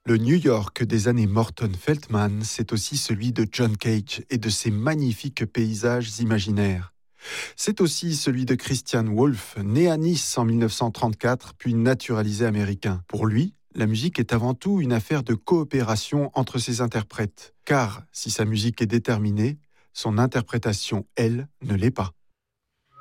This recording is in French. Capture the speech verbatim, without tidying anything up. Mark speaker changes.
Speaker 1: Le New York des années Morton Feldman, c'est aussi celui de John Cage et de ses magnifiques paysages imaginaires. C'est aussi celui de Christian Wolff, né à Nice en dix-neuf cent trente-quatre, puis naturalisé américain. Pour lui, la musique est avant tout une affaire de coopération entre ses interprètes. Car si sa musique est déterminée, son interprétation, elle, ne l'est pas.